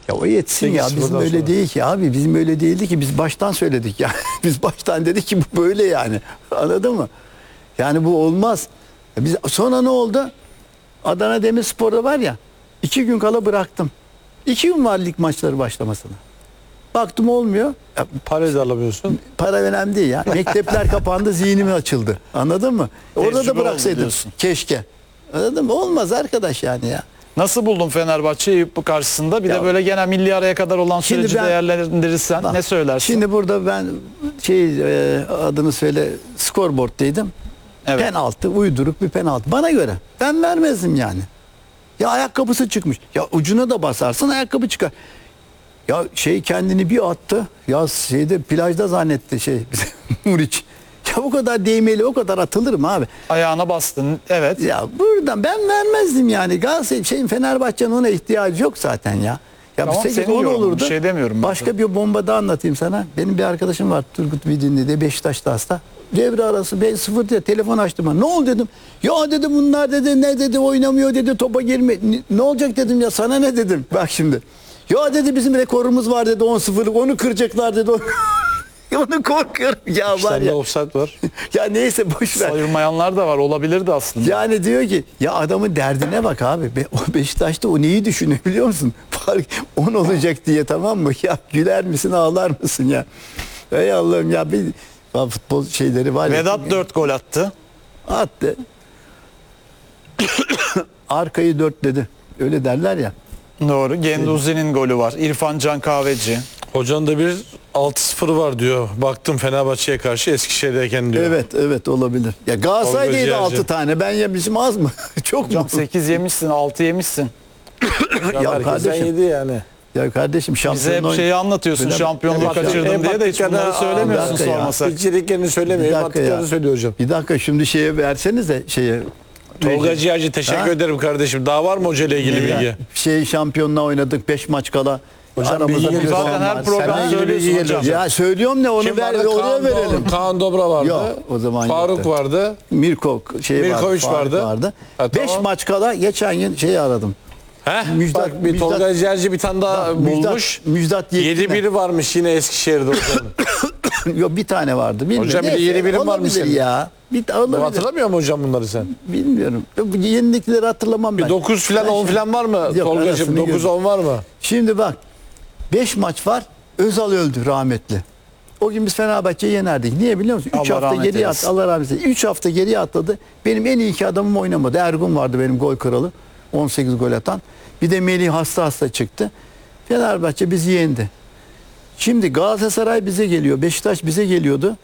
Ya o yetsin ya. 8-0'dan Bizim öyle sonra. değil ki abi. Bizim öyle değildi ki. Biz baştan söyledik ya. Biz baştan dedik ki bu böyle yani. Anladın mı? Yani bu olmaz. Biz sonra ne oldu? Adana Demirspor'da var ya 2 gün kala bıraktım. 2 gün var lig maçları başlamasına. Baktım olmuyor. Ya, Para da alamıyorsun. para önemli değil ya. Mektepler kapandı, zihnim açıldı. Anladın mı? Orada Tecrübe da oldu bıraksaydım. diyorsun. Keşke. Anladın mı? Olmaz arkadaş yani ya. Nasıl buldun Fenerbahçe'yi bu karşısında? Bir Ya- de böyle gene milli araya kadar olan Şimdi süreci ben- değerlendirirsen Bak, ne söylersin? Şimdi burada ben adını söyle, scoreboard'taydım. Evet. Penaltı, uyduruk bir penaltı. Bana göre. Ben vermezdim yani. Ya ayakkabısı çıkmış. Ya ucuna da basarsın ayakkabı çıkar. Ya kendini bir attı. Ya plajda zannetti Muriç. Ya bu kadar değmeli, o kadar atılır mı abi? Ayağına bastın. Evet. Ya buradan ben vermezdim yani. Galatasaray Fenerbahçe'nin ona ihtiyacı yok zaten ya. Ya Tamam, 8-10 senin yorumun, olurdu. bir şey demiyorum ben Başka bir bomba da anlatayım sana. Benim bir arkadaşım var Turgut Vidinli diye, Beşiktaş'ta hasta. Devre arası 5-0 diye telefon açtım ben. Ne oldu dedim. Ya dedi bunlar dedi ne dedi oynamıyor dedi topa girme. Ne olacak dedim ya sana ne dedim. Bak şimdi. Ya dedi bizim rekorumuz var dedi 10-0'lık onu kıracaklar dedi. Onu korkuyorum ya var İşlerinde ya. offside var. Ya neyse boş ver. Sayılmayanlar da var. Olabilirdi aslında. Yani diyor ki ya adamın derdine bak abi. O Beşiktaş'ta o neyi düşünüyor biliyor musun? Fark 10 olacak diye, tamam mı? Ya güler misin ağlar mısın ya? Ey Allah'ım ya bir futbol şeyleri var ya. Vedat 4 gol attı. Attı. Arkayı dörtledi. Öyle derler ya. Doğru. Genduzi'nin golü var. İrfan Can Kahveci. Hocanın da bir 6-0 var diyor. Baktım Fenerbahçe'ye karşı Eskişehir'deyken diyor. Evet olabilir. Ya Galatasaray'da Tolga 6 Ciğerci. tane. Ben yemişim az mı? Çok mu? Hocam 8 yemişsin, 6 yemişsin. Ya Herkesten kardeşim. yedi yani. Ya kardeşim Bize şampiyonluğu... hep şeyi anlatıyorsun. Öyle- Şampiyonluğu Bak- kaçırdım diye de hiç bunları söylemiyorsun dakika ya. sormasak. İçeriklerini söylemiyor. Bir dakika ya. Battıklarını söylüyor hocam. Bir dakika şimdi versenize Tolga Ciğerci teşekkür Ha? ederim kardeşim. Daha var mı hocayla ilgili bilgi? Şampiyonluğa oynadık 5 maç kala. Hocam Aramızda bilgi bir zaten puan her var. program Sen- söylüyorsun bilgi hocam. geliyor. Ya söylüyorum ne onu Kim ver vardı? oraya verelim. Kaan Dobra vardı. Yok, o zaman Faruk yoktu. vardı. Milkovic Faruk vardı. Ha, 5 tamam. maç kala geçen yıl aradım. Heh, Müjdat- bak bir Tolga Ciğerci bir tane daha bulmuş. Müjdat Yetkin'e. 7-1 varmış yine Eskişehir'de hocam. Yok bir tane vardı. Bilmiyorum. Hocam bir de Neyse, 7-1'im var mı olabilir senin? ya. Olabilir. Hatırlamıyor musun hocam bunları sen? Bilmiyorum. Bu yenilikleri hatırlamam ben. 9 falan 10 falan var mı? Yok, Tolga'cığım arasını 9-10 var mı? Şimdi bak 5 maç var. Özal öldü rahmetli. O gün biz Fenerbahçe'yi yenerdik. Niye biliyor musun? 3 Allah hafta rahmet geriye eylesin. Allah rahmet eylesin. 3 hafta geriye atladı. Benim en iyi iki adamım oynamadı. Ergun vardı benim gol kralı. 18 gol atan. Bir de Melih hasta çıktı. Fenerbahçe bizi yendi. Şimdi Galatasaray bize geliyor. Beşiktaş bize geliyordu.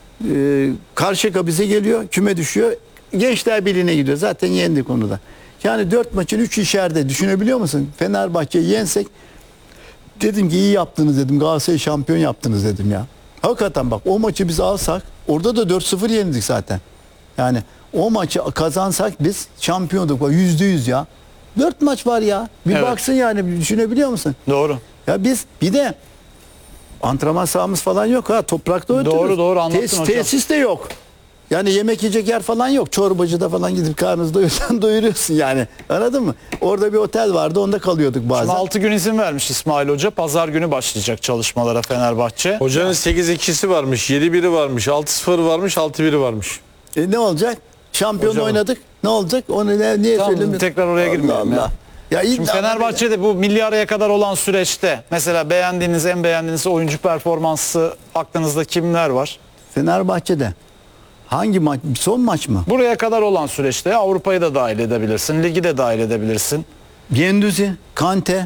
Karşıyaka bize geliyor. Küme düşüyor. Gençler Birliği'ne gidiyor. Zaten yendik onu da. Yani 4 maçın 3 içeride. Düşünebiliyor musun? Fenerbahçe'yi yensek dedim ki iyi yaptınız dedim. Galatasaray şampiyon yaptınız dedim ya. Hakikaten bak o maçı biz alsak orada da 4-0 yenildik zaten. Yani o maçı kazansak biz şampiyonduk. %100 ya. 4 maç var ya. Bir Evet. baksın yani düşünebiliyor musun? Doğru. Ya biz bir de antrenman sahamız falan yok ha. Toprakta oturuyoruz. Doğru, anlattın hocam. Tesis de yok. Yani yemek yiyecek yer falan yok. Çorbacıda falan gidip karnınızı doyursan doyuruyorsun yani. Anladın mı? Orada bir otel vardı. Onda kalıyorduk bazen. Şimdi 6 gün izin vermiş İsmail Hoca. Pazar günü başlayacak çalışmalara Fenerbahçe. Hocanın 8-2'si varmış, 7-1'i varmış, 6-0 varmış, 6-1'i varmış. Ne olacak? Şampiyon Hocam. oynadık. Ne olacak? Onu niye Tamam, söylemiyorum? tekrar oraya girmeyelim ya. Ya iyi Şimdi de ama- Fenerbahçe'de bu milli araya kadar olan süreçte mesela en beğendiğiniz oyuncu performansı aklınızda kimler var? Fenerbahçe'de hangi maç? Son maç mı? Buraya kadar olan süreçte Avrupa'yı da dahil edebilirsin, ligi de dahil edebilirsin. Genduzi, Kante,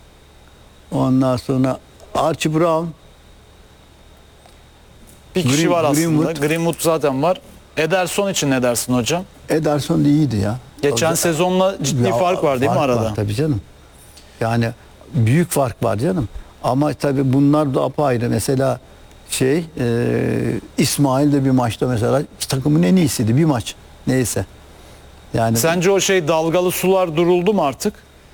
ondan sonra Archie Brown, Bir kişi var aslında. Greenwood. Greenwood zaten var. Ederson için ne dersin hocam? Ederson da iyiydi ya. Geçen sezonla ciddi Ya, fark var değil mi arada? Var, tabii canım. Yani büyük fark var canım. Ama tabii bunlar da apayrı. Mesela İsmail de bir maçta mesela takımın en iyisiydi bir maç. Neyse. Yani Sence o dalgalı sular duruldu mu artık?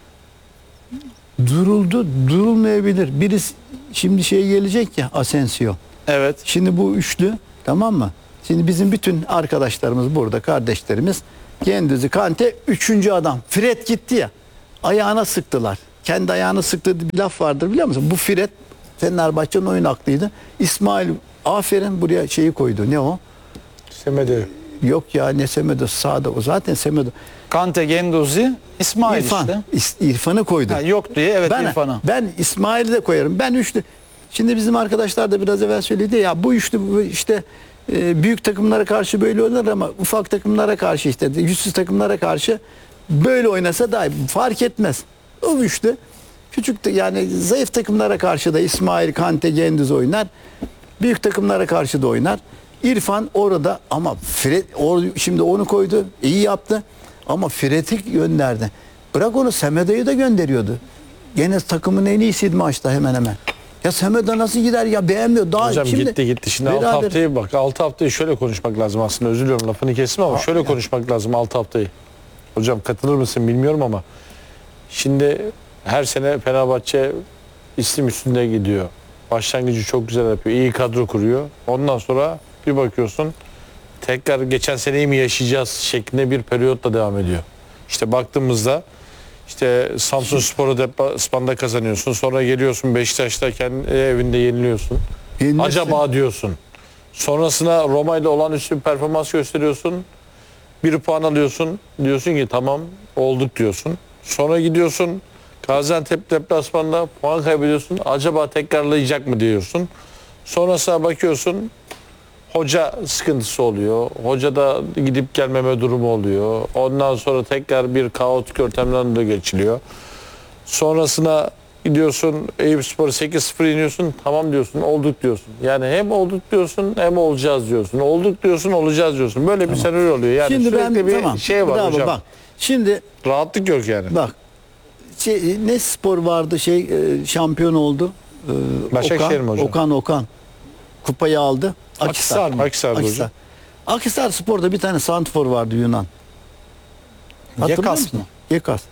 durulmayabilir. Birisi şimdi gelecek ya Asensio. Evet. Şimdi bu üçlü tamam mı? Şimdi bizim bütün arkadaşlarımız burada kardeşlerimiz Genduzi, Kante üçüncü adam. Fred gitti ya. Ayağına sıktılar. kendi ayağını sıktığı bir laf vardır biliyor musun? Bu Fred Fenerbahçe'nin oyun aklıydı. İsmail aferin buraya şeyi koydu. Ne o? Semedo. Yok ya ne Semedo sağda o zaten Semedo. Kante, Genduzi, İsmail İrfan. işte. İrfan'ı koydu. Ha, yok diye evet İrfan'ı. Ben İsmail'i de koyarım. Ben üçlü. Şimdi bizim arkadaşlar da biraz evvel söyledi ya bu üçlü işte büyük takımlara karşı böyle oynar ama ufak takımlara karşı işte güçsüz takımlara karşı böyle oynasa da fark etmez. O üçlü küçük yani zayıf takımlara karşı da İsmail, Kante, Gendüz oynar. Büyük takımlara karşı da oynar. İrfan orada ama Fred şimdi onu koydu. İyi yaptı. Ama Fred'i gönderdi. Bırak onu Semedo'yu da gönderiyordu. Gene takımın en iyisiydi maçta hemen hemen. Ya Semedo nasıl gider ya beğenmiyor. Daha Hocam şimdi gitti. Şimdi 6 beraber- haftayı bak. 6 haftayı şöyle konuşmak lazım aslında. Özür diliyorum lafını kestim ama şöyle konuşmak lazım 6 haftayı. Hocam katılır mısın bilmiyorum ama şimdi her sene Fenerbahçe isim üstünde gidiyor. Başlangıcı çok güzel yapıyor. İyi kadro kuruyor. Ondan sonra bir bakıyorsun tekrar geçen seneyi mi yaşayacağız şeklinde bir periyotla devam ediyor. İşte baktığımızda işte Samsunspor'u deplasmanda kazanıyorsun. Sonra geliyorsun Beşiktaş'ta kendi evinde yeniliyorsun. Yenilirsin. Acaba diyorsun. Sonrasında Roma ile olağanüstü bir performans gösteriyorsun. Bir puan alıyorsun. Diyorsun ki tamam olduk diyorsun. Sonra gidiyorsun Gaziantep deplasmanda puan kaybediyorsun. Acaba tekrarlayacak mı diyorsun. Sonrasına bakıyorsun hoca sıkıntısı oluyor. Hoca da gidip gelmeme durumu oluyor. Ondan sonra tekrar bir kaotik ortamdan da geçiliyor. Sonrasına gidiyorsun Eyüpspor'u 8-0 yeniyorsun. Tamam diyorsun olduk diyorsun. Yani hem olduk diyorsun hem olacağız diyorsun. Olduk diyorsun olacağız diyorsun. Böyle bir senaryo oluyor. Yani Şimdi sürekli ben bir tamam. şey var Bravo, hocam. bak. Şimdi Rahatlık yok yani. bak ne spor vardı şampiyon oldu. Başakşehir mi hocam? Okan kupayı aldı. Akhisar mı? Akhisar'da hocam. Akhisar Spor'da bir tane santrfor vardı Yunan. Hatırlıyor Yekas musun? mı? Yekas.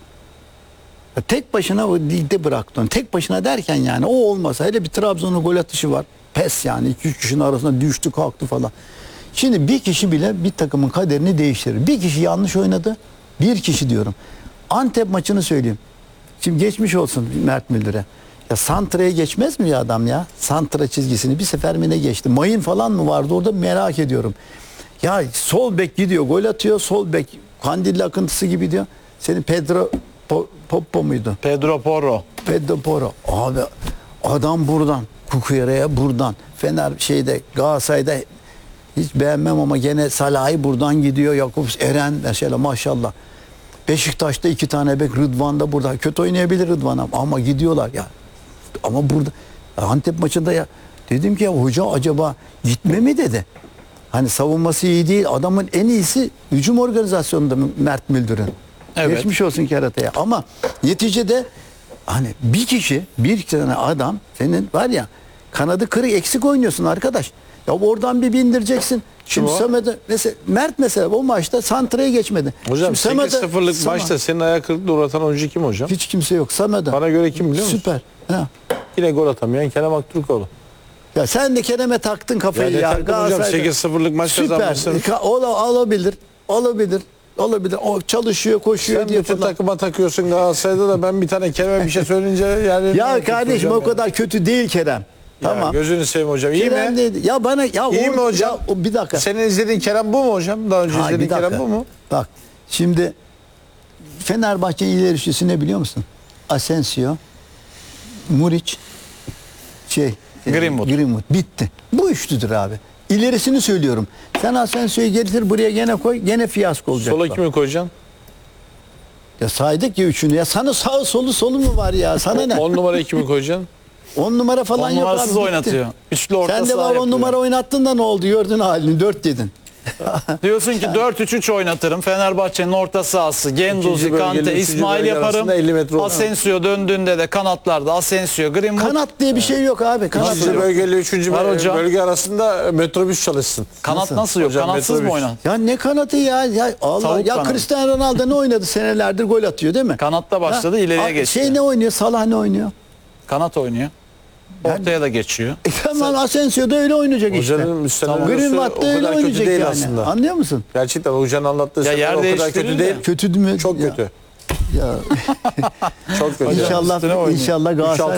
Ya tek başına o ligde bıraktı onu. Tek başına derken yani o olmasa hele bir Trabzon'un gol atışı var. Pes yani 2-3 kişinin arasında düştü kalktı falan. Şimdi bir kişi bile bir takımın kaderini değiştirir. Bir kişi yanlış oynadı. Bir kişi diyorum. Antep maçını söyleyeyim. Şimdi geçmiş olsun Mert Müldür'e. Ya Santra'ya geçmez mi ya adam ya? Santra çizgisini bir sefer mi ne geçti? Mayın falan mı vardı orada merak ediyorum. Ya sol bek gidiyor gol atıyor. Sol bek Kandilli akıntısı gibi diyor. Senin Pedro Poppo muydu? Pedro Porro. Pedro Porro. Abi adam buradan. Kukuyara'ya buradan. Fener Galatasaray'da hiç beğenmem ama gene Salah'ı buradan gidiyor. Yakup Eren mesela maşallah. Beşiktaş'ta 2 tane bek Rıdvan da burada. Kötü oynayabilir Rıdvan ama gidiyorlar ya. Ama burada Antep maçında ya dedim ki ya hoca acaba gitme mi dedi. Hani savunması iyi değil. Adamın en iyisi hücum organizasyonunda Mert Müldür'ün. Evet. Geçmiş olsun kerataya. Ama neticede hani bir tane adam senin var ya kanadı kırık eksik oynuyorsun arkadaş. Ya oradan bir bindireceksin. Şimdi o? Samet'e mesela Mert mesela o maçta santraya geçmedi. Hocam Şimdi 8-0'lık Samet'e- maçta senin ayak kırıklığına uğratan oyuncu kim hocam? hiç kimse yok. Samet'e. Bana göre kim biliyor musun? Süper. Ha. Yine gol atamayan Kerem Aktürkoğlu. Ya sen de Kerem'e taktın kafayı Ya ya. ne taktım hocam Galatasaray'da. 8-0'lık maç Süper. kazanmışsın. Olabilir. O çalışıyor, koşuyor Sen diye bütün falan. takıma takıyorsun Galatasaray'da da ben bir tane Kerem'e bir şey söyleyince yani... Ya kardeşim o kadar kötü değil Kerem. Ya Tamam. gözünü seveyim hocam. İyi Kerem mi? dedi. Ya bana ya İyi mi hocam? Ya, bir dakika. Senin izlediğin Kerem bu mu hocam? Daha önce Hayır, izlediğin bir dakika. Kerem bu mu? Bak şimdi Fenerbahçe ileri üçlüsü ne biliyor musun? Asensio, Muriç, Greenwood. Bitti. Bu üçlüdür abi. İlerisini söylüyorum. Sen Asensio'yu getir buraya gene koy. Gene fiyasko olacak. Sola bak. kimi koyacaksın? Ya saydık ya üçünü. Ya sana sağ solu mu var ya? Sana ne? 10 numarayı kimi koyacaksın? 10 numara falan On yok abi. numarasız bitti. oynatıyor. Üçlü orta Sen de saha var 10 yapıyor. numara oynattın da ne oldu? Gördün halini 4 dedin. Diyorsun ki 4-3-3 oynatırım. Fenerbahçe'nin orta sahası. Genduzi, İkinci bölgeli, Kante, üçüncü İsmail bölge yaparım. arasında 50 metre olur. Asensio döndüğünde de kanatlarda Asensio, Greenwood. Kanat diye bir şey yok abi. Kanat İkinci yok. bölgeyle üçüncü Var hocam. bölge arasında metrobüs çalışsın. Kanat nasıl yok? Hocam Kanatsız mı metrobüs. oynar? Ya ne kanatı ya? Ya Allah Tavuk ya kanadı. Cristiano Ronaldo ne oynadı senelerdir gol atıyor değil mi? Kanatta başladı, ileriye geçti. Şey ne oynuyor? Salah ne oynuyor? Kanat oynuyor. Ortaya da geçiyor. Tamam Asensio da öyle oynayacak işte. Hocanın üstlenen Greenwood o da öyle kadar kötü oynayacak değil yani. aslında. Anlıyor musun? Gerçekten hocanın anlattığı Ya şeyler yer o kadar değiştirir kötü de. değil. Kötü mü? Çok Ya. kötü. Ya Çok kötü. Hocam, üstüne inşallah oynuyor. inşallah Galatasaray